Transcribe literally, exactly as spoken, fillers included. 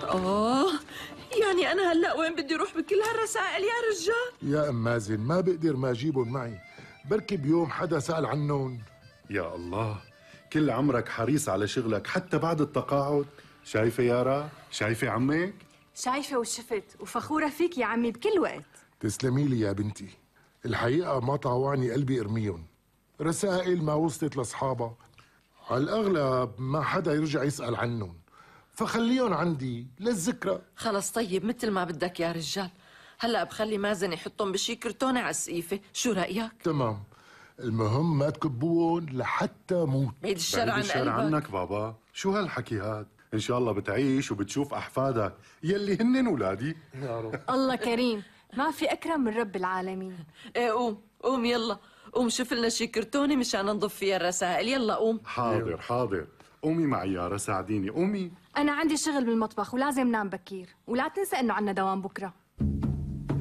آه، يعني أنا هلأ وين بدي أروح بكل هالرسائل يا رجال؟ يا أم مازن ما بقدر ما أجيبهم معي، بركي بيوم حدا سأل عنهم. يا الله، كل عمرك حريص على شغلك حتى بعد التقاعد. شايفة يارا؟ شايفة عمك؟ شايفة وشفت وفخورة فيك يا عمي بكل وقت. تسلمي لي يا بنتي، الحقيقة ما طاوعني قلبي ارميهم، رسائل ما وصلت لاصحابها، على الأغلب ما حدا يرجع يسأل عنهم، فخليهم عندي للذكرى. خلص طيب مثل ما بدك يا رجال، هلأ بخلي مازن يحطهم بشي كرتونة على السقيفة، شو رأيك؟ تمام، المهم ما تكبون لحتى موت. بعيد الشر بعيد عن الشر قلبك. عنك بابا، شو هالحكي هاد؟ إن شاء الله بتعيش وبتشوف أحفادك يلي هنن ولادي. يا رب. الله كريم، ما في أكرم من رب العالمين. ايه قوم قوم يلا، قوم شوف لنا شي كرتونة مشان نضف فيها الرسائل، يلا قوم. حاضر حاضر، قومي معي يارا ساعديني، قومي. أنا عندي شغل بالمطبخ ولازم نام بكير، ولا تنسى إنه عنا دوام بكرة.